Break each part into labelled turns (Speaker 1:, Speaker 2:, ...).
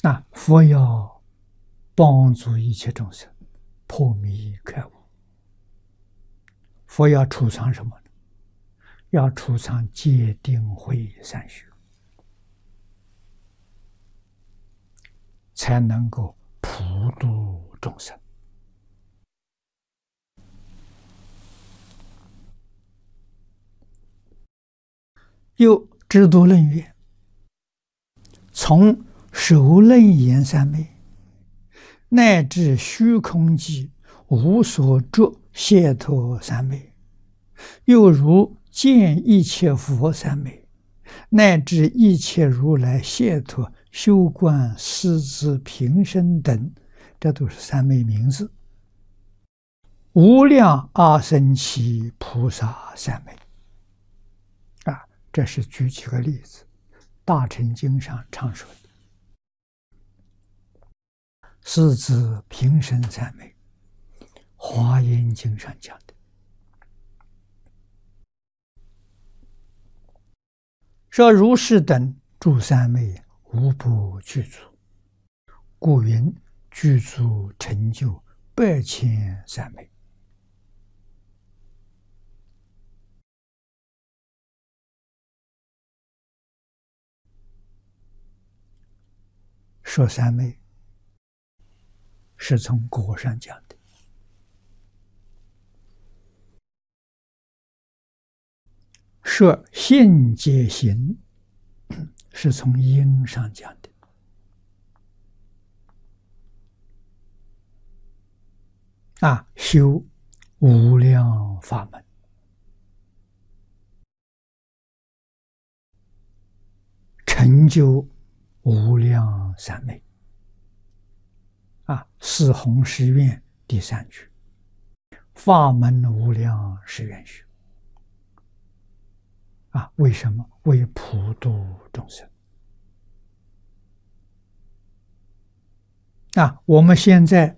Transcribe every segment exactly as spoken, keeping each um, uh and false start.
Speaker 1: 那佛要帮助一切众生破迷开悟，佛要储藏什么呢？要储藏戒定慧三学，才能够普度众生。又制度论曰：从首楞严三昧，乃至虚空寂无所着解脱三昧，又如见一切佛三昧，乃至一切如来解脱修观师资平生等，这都是三昧名字。无量阿僧祇菩萨三昧啊，这是举几个例子，大乘经上常说的。师资平生三昧，华严经上讲的。说如是等诸三昧无不具足，故云具足成就百千三昧。说三昧是从果上讲的，说信解行是从因上讲的。啊，修无量法门，成就无量三昧。啊，四弘誓愿第三句，法门无量誓愿学。啊，为什么？为普度众生。啊，我们现在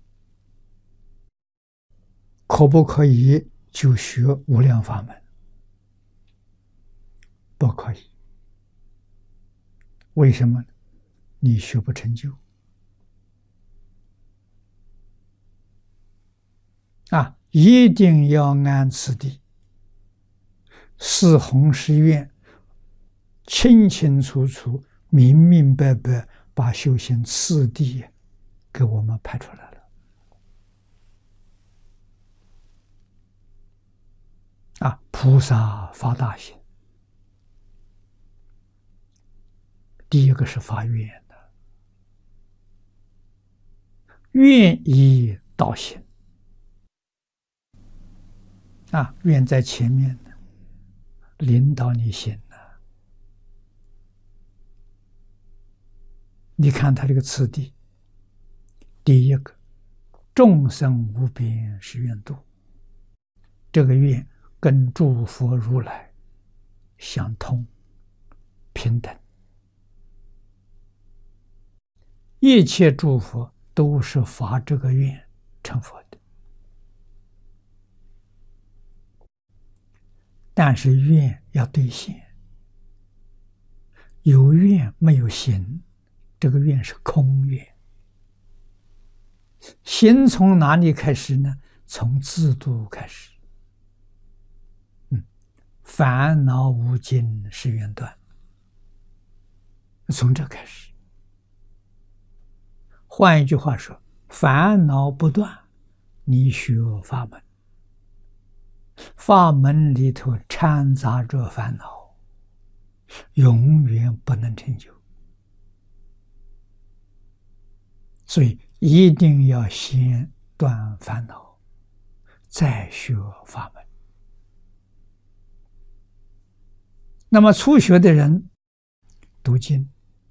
Speaker 1: 可不可以就学无量法门？不可以。为什么？你学不成就。啊，一定要按此地四弘誓愿，清清楚楚、明明白白把修行次第给我们排出来了。啊，菩萨发大心，第一个是发愿的，愿以导行。啊，愿在前面呢，领导你心呢。你看他这个次第，第一个众生无边誓愿度，这个愿跟诸佛如来相通平等，一切诸佛都是发这个愿成佛的。但是愿要兑现，有愿没有行，这个愿是空愿。行从哪里开始呢？从自度开始。嗯，烦恼无尽誓愿断，从这开始。换一句话说，烦恼不断，你学法门。法门里头掺杂着烦恼，永远不能成就。所以一定要先断烦恼，再学法门。那么初学的人读经，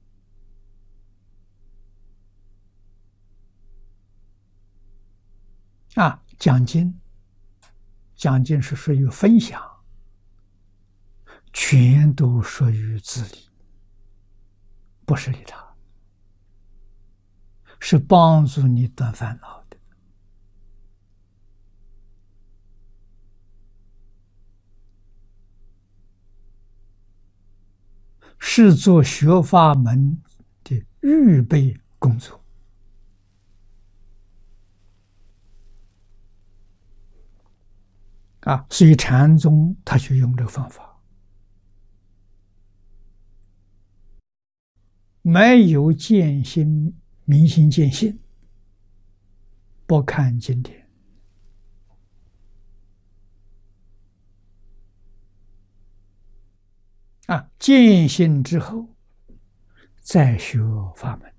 Speaker 1: 啊，讲经。讲经是属于分享，全都属于自利，不是利他，是帮助你断烦恼的。是做学法门的预备工作啊，所以禅宗他就用这个方法，没有见心，明心见性，不看经典。啊，见性之后，再学法门。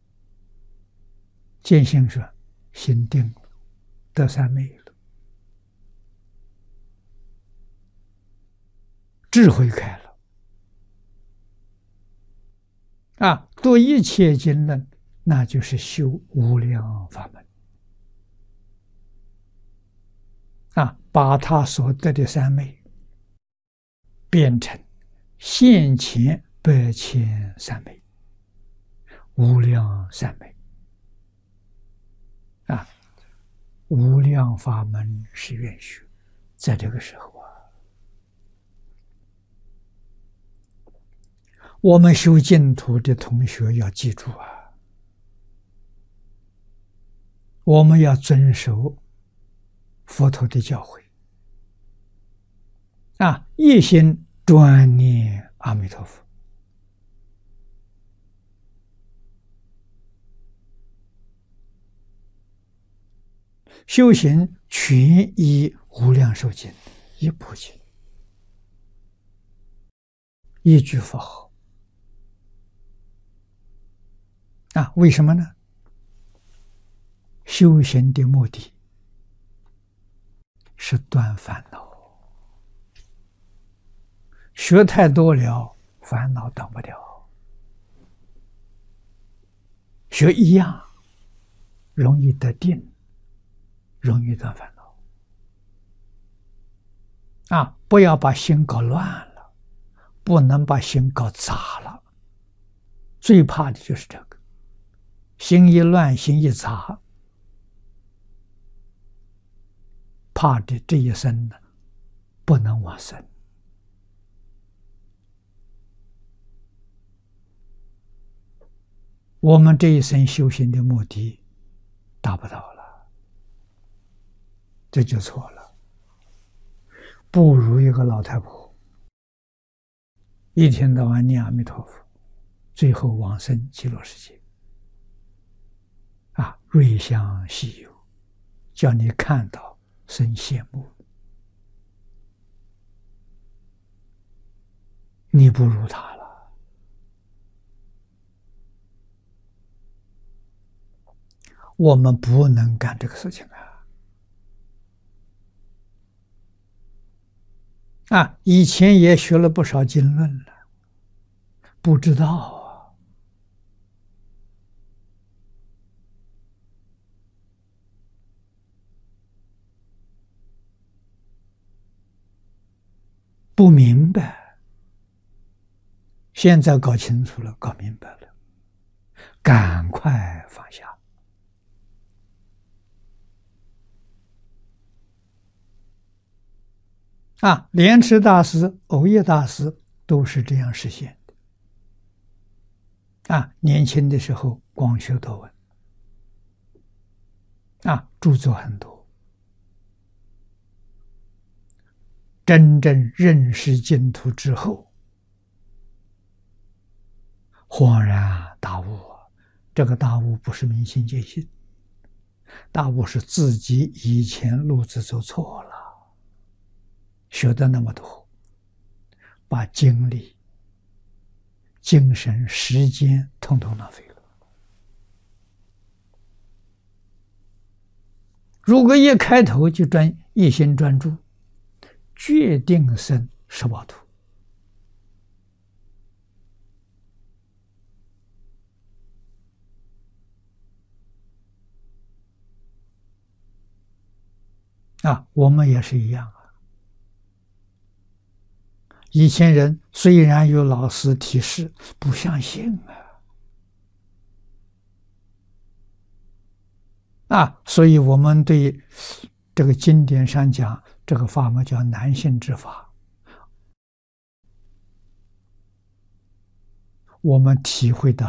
Speaker 1: 见性说，心定了，得三昧了，智慧开了。啊，读一切经论，那就是修无量法门。啊，把他所得的三昧变成现前百千三昧、无量三昧。啊，无量法门是愿学，在这个时候啊，我们修净土的同学要记住啊，我们要遵守佛陀的教诲啊，一心专念阿弥陀佛。修行全依无量寿经一部经，一句佛号啊！为什么呢？修行的目的是断烦恼，学太多了，烦恼断不了，学一样容易得定，容易断烦恼啊！不要把心搞乱了，不能把心搞杂了。最怕的就是这个，心一乱，心一杂，怕的这一生呢，不能往生。我们这一生修行的目的达不到了，这就错了。不如一个老太婆，一天到晚念阿弥陀佛，最后往生极乐世界。啊，瑞相稀有，叫你看到生羡慕。你不如他了。我们不能干这个事情啊！啊，以前也学了不少经论了，不知道啊，不明白，现在搞清楚了，搞明白了，赶快放下。啊，莲池大师、藕益大师都是这样实现的。啊，年轻的时候广修多闻，啊，著作很多，真正认识净土之后，恍然大悟啊！这个大悟不是明心见性，大悟是自己以前路子走错了。学的那么多，把精力、精神、时间统统浪费了。如果一开头就专一心专注，决定生十报图。啊，我们也是一样啊。以前人虽然有老师提示，不相信啊，啊，所以我们对这个经典上讲，这个法门叫难信之法，我们体会到